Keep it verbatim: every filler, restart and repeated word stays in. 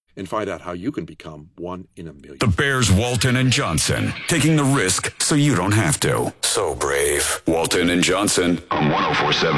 and find out how you can become one in a million. The Bears, Walton and Johnson, taking the risk so you don't have to. So brave. Walton and Johnson on one oh four point seven